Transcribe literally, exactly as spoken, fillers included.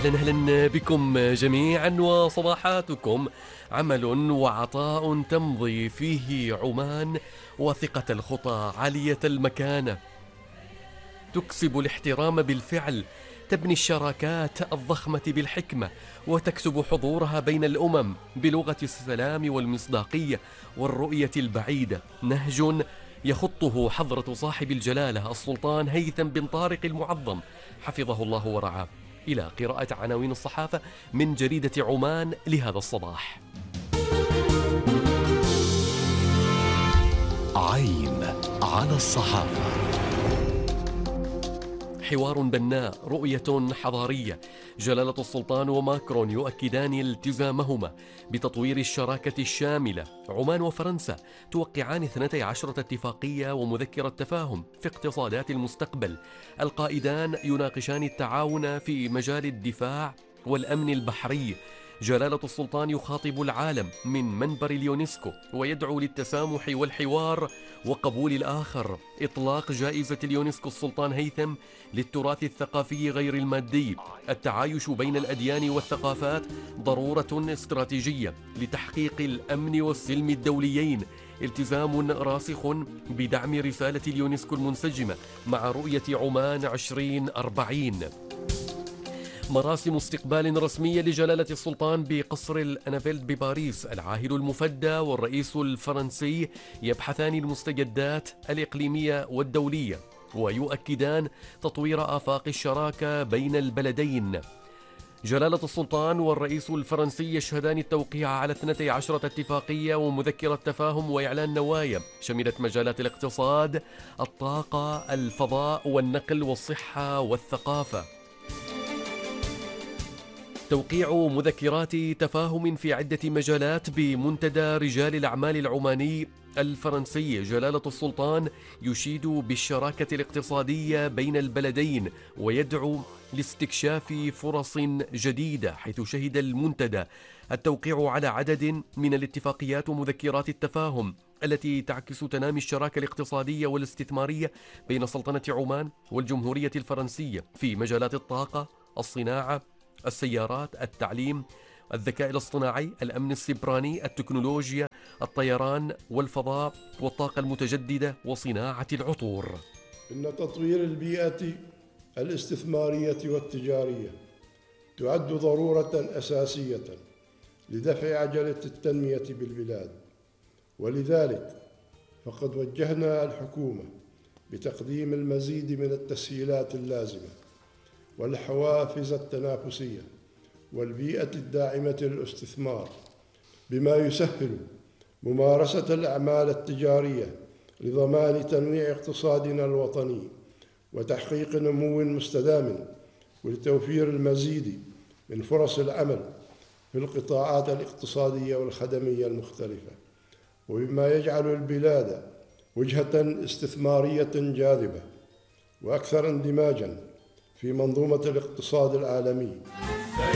أهلا أهلا بكم جميعا وصباحاتكم عمل وعطاء تمضي فيه عمان واثقة الخطى عالية المكانة، تكسب الاحترام بالفعل، تبني الشراكات الضخمة بالحكمة، وتكسب حضورها بين الأمم بلغة السلام والمصداقية والرؤية البعيدة، نهج يخطه حضرة صاحب الجلالة السلطان هيثم بن طارق المعظم حفظه الله ورعاه. إلى قراءة عناوين الصحافة من جريدة عمان لهذا الصباح. عين على الصحافة. حوار بناء، رؤية حضارية، جلالة السلطان وماكرون يؤكدان التزامهما بتطوير الشراكة الشاملة. عمان وفرنسا توقعان اثنتي عشرة اتفاقية ومذكرة تفاهم في اقتصادات المستقبل. القائدان يناقشان التعاون في مجال الدفاع والأمن البحري. جلالة السلطان يخاطب العالم من منبر اليونسكو ويدعو للتسامح والحوار وقبول الآخر. إطلاق جائزة اليونسكو السلطان هيثم للتراث الثقافي غير المادي. التعايش بين الأديان والثقافات ضرورة استراتيجية لتحقيق الأمن والسلم الدوليين. التزام راسخ بدعم رسالة اليونسكو المنسجمة مع رؤية عمان عشرين أربعين. مراسم استقبال رسمية لجلالة السلطان بقصر الأنافيلد بباريس. العاهل المفدى والرئيس الفرنسي يبحثان المستجدات الإقليمية والدولية ويؤكدان تطوير آفاق الشراكة بين البلدين. جلالة السلطان والرئيس الفرنسي يشهدان التوقيع على اثنتي عشرة اتفاقية ومذكرة تفاهم وإعلان نوايا شملت مجالات الاقتصاد، الطاقة، الفضاء والنقل والصحة والثقافة. توقيع مذكرات تفاهم في عدة مجالات بمنتدى رجال الأعمال العماني الفرنسي. جلالة السلطان يشيد بالشراكة الاقتصادية بين البلدين ويدعو لاستكشاف فرص جديدة، حيث شهد المنتدى التوقيع على عدد من الاتفاقيات ومذكرات التفاهم التي تعكس تنامي الشراكة الاقتصادية والاستثمارية بين سلطنة عمان والجمهورية الفرنسية في مجالات الطاقة، الصناعة، السيارات، التعليم، الذكاء الاصطناعي، الأمن السيبراني، التكنولوجيا، الطيران والفضاء والطاقة المتجددة وصناعة العطور. إن تطوير البيئة الاستثمارية والتجارية تعد ضرورة أساسية لدفع عجلة التنمية بالبلاد، ولذلك فقد وجهنا الحكومة بتقديم المزيد من التسهيلات اللازمة والحوافز التنافسية والبيئة الداعمة للاستثمار، بما يسهل ممارسة الأعمال التجارية لضمان تنويع اقتصادنا الوطني وتحقيق نمو مستدام ولتوفير المزيد من فرص العمل في القطاعات الاقتصادية والخدمية المختلفة، وبما يجعل البلاد وجهة استثمارية جاذبة وأكثر اندماجاً في منظومة الاقتصاد العالمي.